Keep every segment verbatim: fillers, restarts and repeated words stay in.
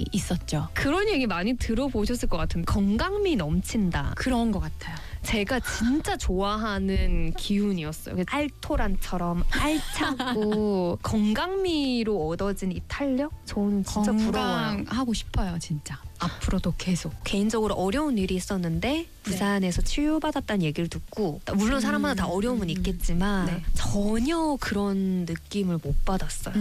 있었죠. 그런 얘기 많이 들어보셨을 것 같은데 건강미 넘친다. 그런 것 같아요. 제가 진짜 좋아하는 기운이었어요. 알토란처럼 알차고 건강미로 얻어진 이 탄력? 저는 진짜 부러워요. 건강하고 싶어요, 진짜. 앞으로도 계속. 개인적으로 어려운 일이 있었는데 부산에서 치유받았다는 얘기를 듣고 물론 사람마다 다 어려움은 음. 있겠지만 네. 전혀 그런 느낌을 못 받았어요.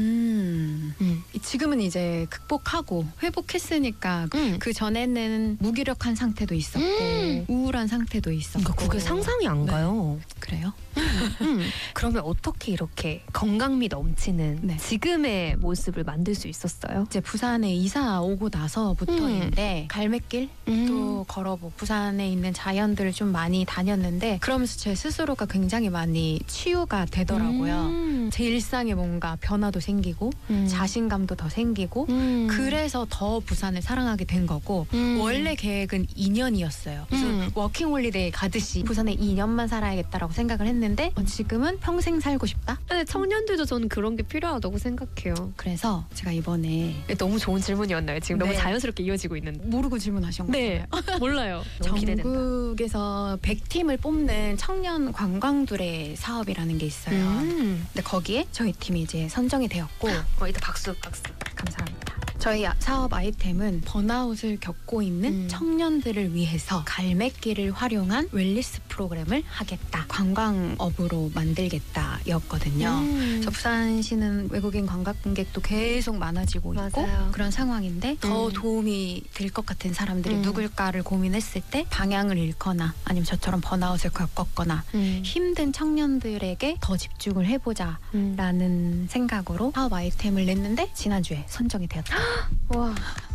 음. 음. 지금은 이제 극복하고 회복했으니까 음. 그 전에는 무기력한 상태도 있었고 음. 우울한 상태도 있었고. 그러니까 그게 상상이 안 네. 가요. 그래요? 음. 그러면 어떻게 이렇게 건강미 넘치는 네. 지금의 모습을 만들 수 있었어요? 이제 부산에 이사 오고 나서부터인데 갈매길도 음. 걸어보고 부산에 있는 자연들을 좀 많이 다녔는데 그러면서 제 스스로가 굉장히 많이 치유가 되더라고요. 음. 제 일상에 뭔가 변화도 생기고 음. 자신감도 더 생기고 음. 그래서 더 부산을 사랑하게 된 거고 음. 원래 계획은 이 년이었어요. 그래서 음. 워킹홀리데이 가듯이 부산에 이 년만 살아야겠다라고 생각을 했는데 어, 지금은 평생 살고 싶다. 근데 청년들도 저는 그런 게 필요하다고 생각해요. 그래서 제가 이번에 너무 좋은 질문이었나요? 지금 너무 네. 자연스럽게 이어지고 있는데. 모르고 질문하신 거예요. 네, 몰라요. 너무 기대된다. 전국에서 백 팀을 뽑는 청년 관광둘의 사업이라는 게 있어요. 음. 근데 거기에 저희 팀이 이제 선정이 되었고 어, 이따 박수, 박수. 감사합니다. 저희 아- 사업 아이템은 번아웃을 겪고 있는 음. 청년들을 위해서 갈매길을 활용한 웰니스 프로그램을 하겠다. 관광업으로 만들겠다였거든요. 음. 그래서 부산시는 외국인 관광객도 계속 많아지고 있고 맞아요. 그런 상황인데 더 음. 도움이 될 것 같은 사람들이 음. 누굴까를 고민했을 때 방향을 잃거나 아니면 저처럼 번아웃을 겪었거나 음. 힘든 청년들에게 더 집중을 해보자 음. 라는 생각으로 사업 아이템을 냈는데 지난주에 선정이 되었다. 와,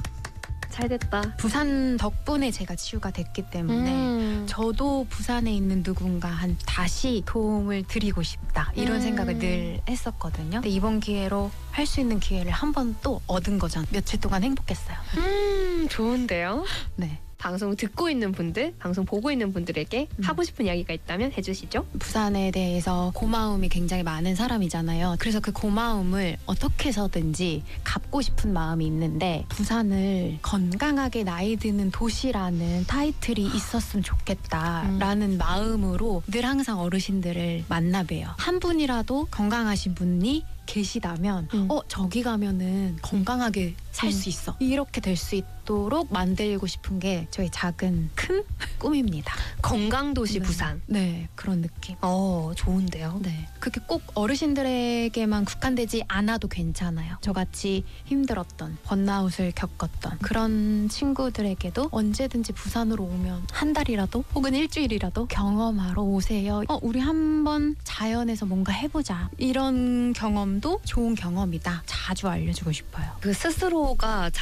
잘 됐다. 부산 덕분에 제가 치유가 됐기 때문에 음. 저도 부산에 있는 누군가한 다시 도움을 드리고 싶다 이런 음. 생각을 늘 했었거든요. 근데 이번 기회로 할 수 있는 기회를 한 번 또 얻은 거죠. 며칠 동안 행복했어요. 음, 좋은데요? 네. 방송 듣고 있는 분들, 방송 보고 있는 분들에게 음. 하고 싶은 이야기가 있다면 해주시죠. 부산에 대해서 고마움이 굉장히 많은 사람이잖아요. 그래서 그 고마움을 어떻게 해서든지 갚고 싶은 마음이 있는데 부산을 건강하게 나이 드는 도시라는 타이틀이 있었으면 좋겠다라는 마음으로 늘 항상 어르신들을 만나 봬요. 한 분이라도 건강하신 분이 계시다면 음. 어 저기 가면은 건강하게 살 수 음. 있어. 이렇게 될 수 있도록 만들고 싶은 게 저희 작은 큰 꿈입니다. 건강도시 네. 부산. 네, 그런 느낌. 어, 좋은데요? 네, 그게 꼭 어르신들에게만 국한되지 않아도 괜찮아요. 저같이 힘들었던 번아웃을 겪었던 그런 친구들에게도 언제든지 부산으로 오면 한 달이라도 혹은 일주일이라도 경험하러 오세요. 어, 우리 한번 자연에서 뭔가 해보자. 이런 경험도 좋은 경험이다. 자주 알려주고 싶어요. 그 스스로가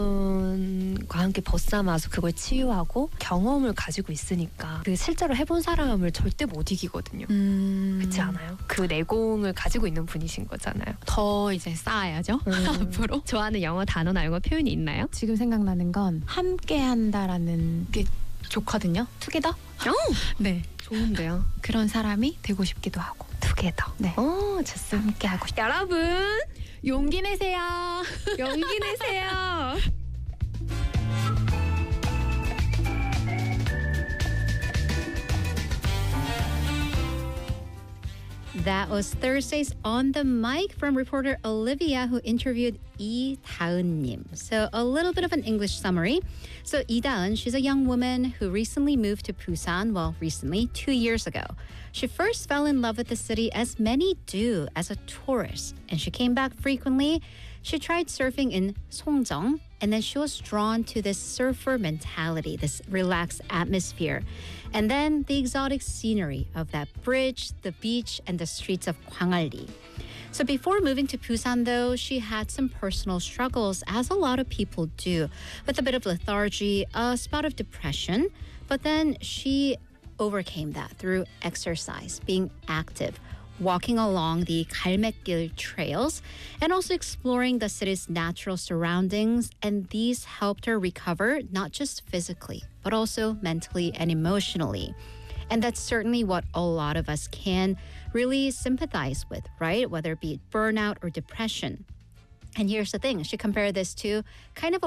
자연과 함께 벗삼아서 그걸 치유하고 경험을 가지고 있으니까 그 실제로 해본 사람을 절대 못 이기거든요. 음... 그렇지 않아요? 그 내공을 가지고 있는 분이신 거잖아요. 더 이제 쌓아야죠. 음. 앞으로. 좋아하는 영어 단어나 영어 표현이 있나요? 지금 생각나는 건 함께한다라는 게 좋거든요. 투게더? 네. 좋은데요. 그런 사람이 되고 싶기도 하고. 투게더. 네. 오, 좋습니다. 함께 하고 싶다. 여러분, 용기 내세요. 용기 내세요. That was Thursday's On the Mic from reporter Olivia, who interviewed Lee Daeun-nim. So a little bit of an English summary. So Lee Daeun, she's a young woman who recently moved to Busan, well, recently, two years ago. She first fell in love with the city, as many do, as a tourist, and she came back frequently. She tried surfing in Songjeong, and then she was drawn to this surfer mentality, this relaxed atmosphere. And then the exotic scenery of that bridge, the beach, and the streets of Gwangalli. So before moving to Busan, though, she had some personal struggles, as a lot of people do, with a bit of lethargy, a spot of depression. But then she overcame that through exercise, being active, walking along the Galmaekgil trails, and also exploring the city's natural surroundings. And these helped her recover, not just physically, but also mentally and emotionally. And that's certainly what a lot of us can really sympathize with, right? Whether it be burnout or depression. And here's the thing, she compared this to kind of a